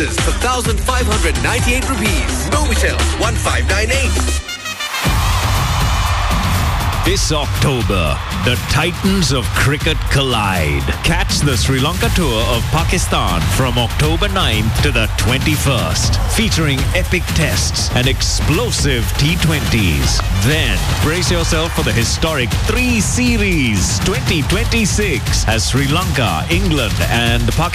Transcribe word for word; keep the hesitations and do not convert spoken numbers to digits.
for one thousand five hundred ninety-eight rupees. Mobitel one five nine eight. This October, the Titans of cricket collide. Catch the Sri Lanka tour of Pakistan from October ninth to the twenty-first, featuring epic tests and explosive T twenties. Then, brace yourself for the historic three series twenty twenty-six as Sri Lanka, England and Pakistan